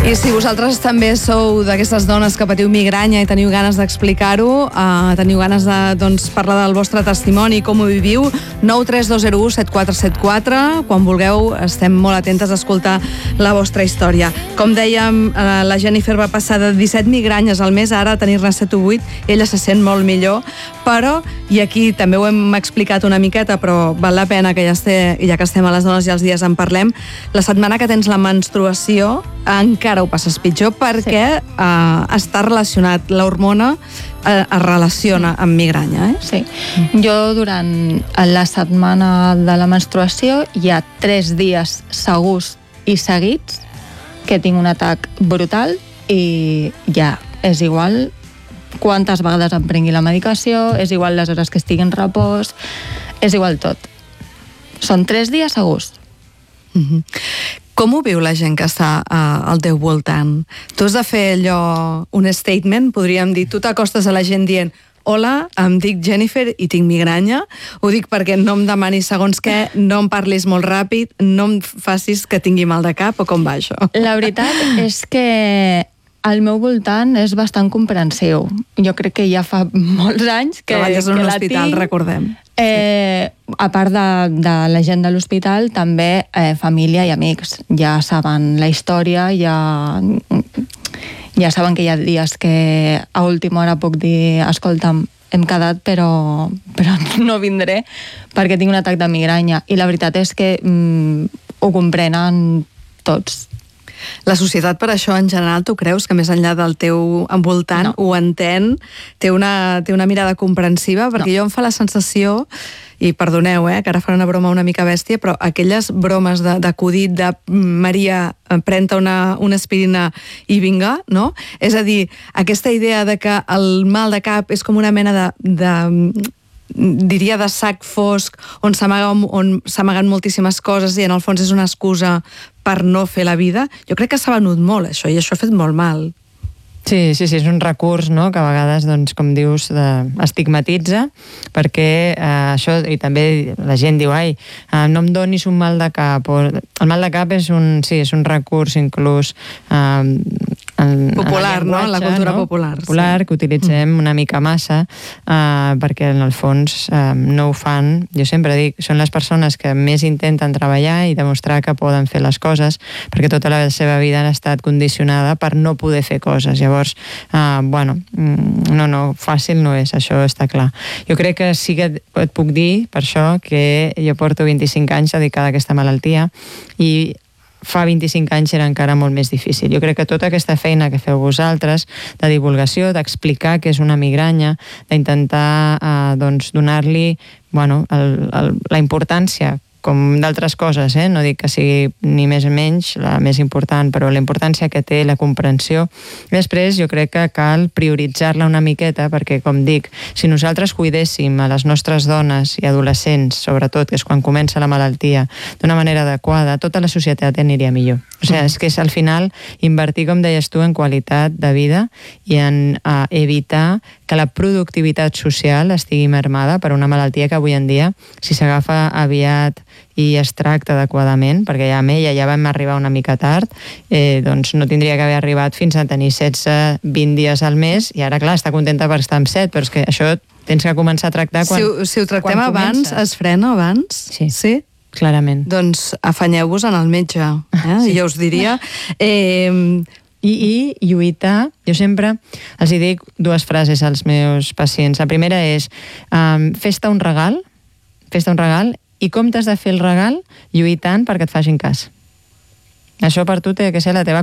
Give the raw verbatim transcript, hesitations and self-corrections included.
I si vosaltres també sou d'aquestes dones que patiu migranya i teniu ganes d'explicar-ho, uh, teniu ganes de doncs, parlar del vostre testimoni, com ho viviu, nou tres dos zero u set quatre set quatre, quan vulgueu, estem molt atentes a escoltar la vostra història. Com dèiem, uh, la Jennifer va passar de disset migranyes al mes a ara a tenir-ne set o vuit, ella se sent molt millor, però, i aquí també ho hem explicat una miqueta, però val la pena que ja, esté, ja que estem a les dones i els dies en parlem, la setmana que tens la menstruació encara ho passes pitjor perquè sí. uh, està relacionat, l'hormona uh, es relaciona amb migranya. Eh? Sí. Jo durant la setmana de la menstruació hi ha tres dies segurs i seguits que tinc un atac brutal i ja és igual quantes vegades em prengui la medicació, és igual les hores que estigui en repòs, és igual tot. Són tres dies segurs. Mm-hmm. Com ho viu la gent que està uh, al teu voltant? Tu has de fer allò, un statement, podríem dir, tu t'acostes a la gent dient hola, em dic Jennifer i tinc migranya, ho dic perquè no em demanis segons què, no em parlis molt ràpid, no em facis que tingui mal de cap, o com va això? La veritat és que al meu voltant és bastant comprensiu. Jo crec que ja fa molts anys que, treballes en un hospital, tinc. Recordem. Eh, a part de, de la gent de l'hospital, també eh, família i amics. Ja saben la història, ja, ja saben que hi ha dies que a última hora puc dir escolta'm, hem quedat però, però no vindré perquè tinc un atac de migranya. I la veritat és que mm, ho comprenen tots. La societat, per això, en general, tu creus que més enllà del teu envoltant no. ho entén, té una, té una mirada comprensiva? Perquè no. jo em fa la sensació, i perdoneu, eh, que ara faré una broma una mica bèstia, però aquelles bromes d'acudit de, de Maria, pren-te una, una aspirina i vinga, no? És a dir, aquesta idea de que el mal de cap és com una mena de... de diria de sac fosc on s'amaguen moltíssimes coses i en el fons és una excusa per no fer la vida, jo crec que s'ha venut molt això i això ha fet molt mal. Sí, sí, sí, és un recurs, no?, que a vegades, doncs, com dius, eh, estigmatitza, perquè eh, això, i també la gent diu, ai, eh, no em donis un mal de cap, o el mal de cap és un, sí, és un recurs inclús eh, en, popular, en no?, en la cultura no? popular. Popular, sí. Que utilitzem una mica massa, eh, perquè en el fons eh, no ho fan, jo sempre dic, són les persones que més intenten treballar i demostrar que poden fer les coses, perquè tota la seva vida han estat condicionada per no poder fer coses. Llavors, Llavors, uh, bueno, no, no, fàcil no és, això està clar. Jo crec que sí que et puc dir, per això, que jo porto vint-i-cinc anys dedicada a aquesta malaltia i fa vint-i-cinc anys era encara molt més difícil. Jo crec que tota aquesta feina que feu vosaltres, de divulgació, d'explicar què és una migranya, d'intentar uh, doncs, donar-li bueno, el, el, la importància com d'altres coses, eh? No dic que sigui ni més ni menys la més important, però la importància que té, la comprensió. I després jo crec que cal prioritzar-la una miqueta, perquè, com dic, si nosaltres cuidéssim a les nostres dones i adolescents, sobretot, que és quan comença la malaltia, d'una manera adequada, tota la societat aniria millor. O sigui, és que és al final invertir, com deies tu, en qualitat de vida i en uh, evitar que la productivitat social estigui mermada per una malaltia que avui en dia, si s'agafa aviat i es tracta adequadament, perquè ja amb ella ja vam arribar una mica tard, eh, doncs no tindria que haver arribat fins a tenir setze vint dies al mes, i ara, clar, està contenta per estar amb set, però és que això tens que començar a tractar quan Si, si ho tractem abans, comences. Es frena abans? Sí. Sí? Clarament. Doncs afanyeu-vos en el metge, eh? Sí. Jo us diria... Eh, I, i lluitar, jo sempre els hi dic dues frases als meus pacients. La primera és, um, fes-te un regal, fes-te un regal, i com t'has de fer el regal? Lluitant perquè et facin cas. Això per tu té que ser la teva